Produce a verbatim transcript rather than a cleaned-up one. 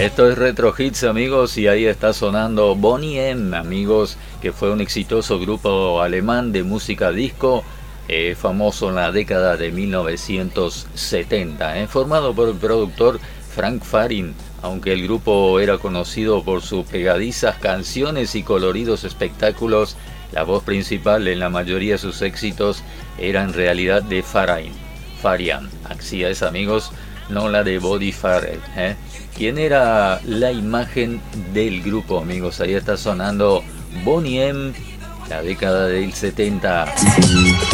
Esto es Retro Hits, amigos, y ahí está sonando Boney M, amigos, que fue un exitoso grupo alemán de música disco, eh, famoso en la década de mil novecientos setenta, eh, formado por el productor Frank Farian. Aunque el grupo era conocido por sus pegadizas canciones y coloridos espectáculos, la voz principal en la mayoría de sus éxitos era en realidad de Farian. Farian, así es, amigos, no la de Buddy Farrell, ¿eh? ¿Quién era la imagen del grupo, amigos? Ahí está sonando Boney M, la década del setenta.